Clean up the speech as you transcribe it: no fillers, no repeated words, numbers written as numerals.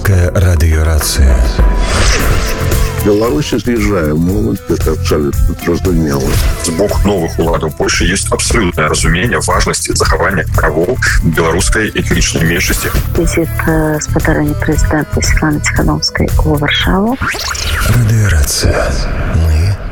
Беларуская радыёрацыя. Беларусь з'язджае моладзь, гэта абсалютна зразумела. З боку новых уладаў Польшчы ёсць абсалютнае разуменне важнасці захавання правоў беларускай этнічнай меншасці. Візіт спадарэння прэзідэнта Святланы Ціхановскай у Варшаву. Радыёрацыя.